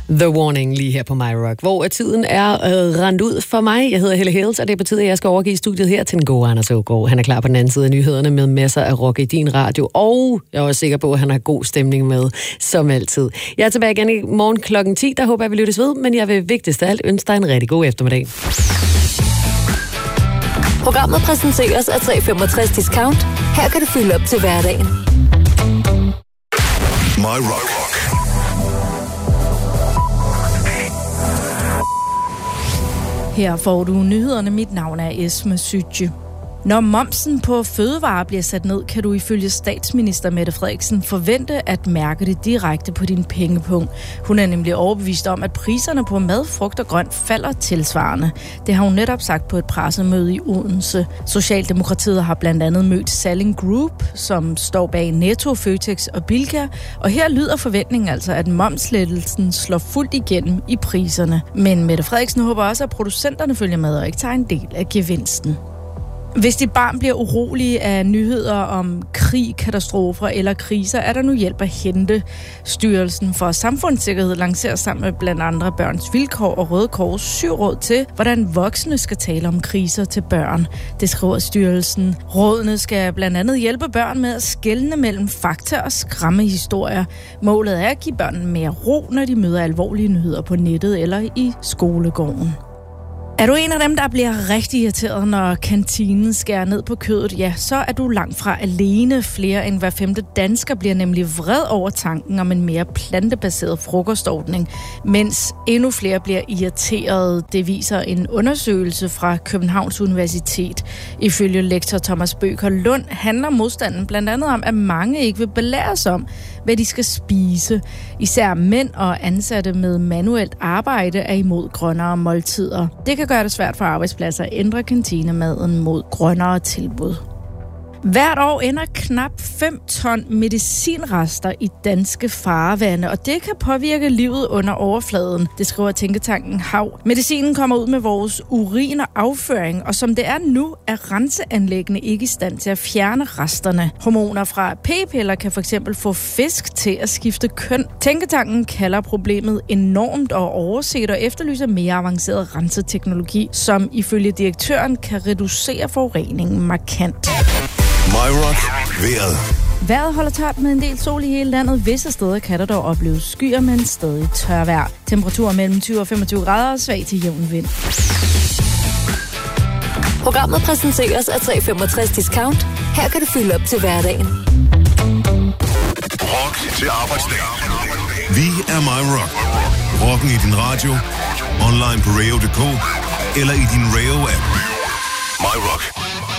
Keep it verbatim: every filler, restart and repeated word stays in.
The Warning lige her på My Rock, hvor tiden er øh, rendt ud for mig. Jeg hedder Helle Hales, og det betyder, at jeg skal overgive studiet her til den gode Anders Aagaard. Han er klar på den anden side af nyhederne med masser af rock i din radio, og jeg er også sikker på, at han har god stemning med, som altid. Jeg er tilbage igen i morgen klokken ti, der håber jeg, vi lyttes ved, men jeg vil vigtigst af alt ønske dig en rigtig god eftermiddag. Programmet præsenteres af tre komma femogtres Discount. Her kan du fylde op til hverdagen. My Rock. Her får du nyhederne. Mit navn er Esme Sytje. Når momsen på fødevarer bliver sat ned, kan du ifølge statsminister Mette Frederiksen forvente at mærke det direkte på din pengepung. Hun er nemlig overbevist om, at priserne på mad, frugt og grønt falder tilsvarende. Det har hun netop sagt på et pressemøde i Odense. Socialdemokratiet har blandt andet mødt Salling Group, som står bag Netto, Føtex og Bilka. Og her lyder forventningen altså, at momslettelsen slår fuldt igennem i priserne. Men Mette Frederiksen håber også, at producenterne følger med og ikke tager en del af gevinsten. Hvis dit barn bliver urolig af nyheder om krig, katastrofer eller kriser, er der nu hjælp at hente. Styrelsen for Samfundssikkerhed lancerer sammen med blandt andre Børns Vilkår og Røde Kors syv råd til, hvordan voksne skal tale om kriser til børn. Det skriver styrelsen. Rådene skal blandt andet hjælpe børn med at skelne mellem fakta og skræmmehistorier. Målet er at give børn mere ro, når de møder alvorlige nyheder på nettet eller i skolegården. Er du en af dem, der bliver rigtig irriteret, når kantinen skærer ned på kødet, ja, så er du langt fra alene. Flere end hver femte dansker bliver nemlig vred over tanken om en mere plantebaseret frokostordning, mens endnu flere bliver irriteret. Det viser en undersøgelse fra Københavns Universitet. Ifølge lektor Thomas Bøker Lund handler modstanden blandt andet om, at mange ikke vil belæres om, hvad de skal spise. Især mænd og ansatte med manuelt arbejde er imod grønnere måltider. Det kan gøre det svært for arbejdspladser at ændre kantinemaden mod grønnere tilbud. Hvert år ender knap fem ton medicinrester i danske farvande, og det kan påvirke livet under overfladen. Det skriver tænketanken Hav. Medicinen kommer ud med vores urin og afføring, og som det er nu, er renseanlæggene ikke i stand til at fjerne resterne. Hormoner fra p-piller kan f.eks. få fisk til at skifte køn. Tænketanken kalder problemet enormt og overset og efterlyser mere avanceret renseteknologi, som ifølge direktøren kan reducere forureningen markant. My Rock. Vejret. Vejret holder tørt med en del sol i hele landet. Visse steder kan der dog opleves skyer, men stadig tørvejr. Temperaturer mellem tyve og femogtyve grader og svag til jævn vind. Programmet præsenteres af tre komma femogtres Discount. Her kan du fylde op til hverdagen. Rock til arbejdsdag. Vi er My Rock. Rocken i din radio, online på radio punktum d k eller i din radio-app. My Rock.